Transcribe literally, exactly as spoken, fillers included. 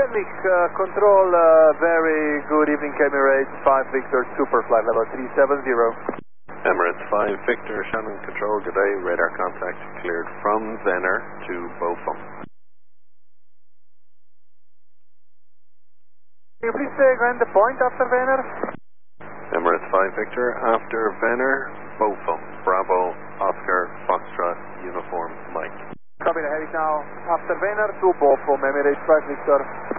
Munich, uh, control, uh, very good evening, Emirates five Victor, super flight level three seven zero. Emirates five Victor, Shannon Control, good day, radar contact cleared from Venner to Beaufort. Can you please uh, grant the point after Venner? Emirates five Victor, after Venner, Beaufort, Bravo, Oscar, Foxtrot, Uniform, Mike. Copy, have it now. After Venner to Beaufort, Emirates five Victor.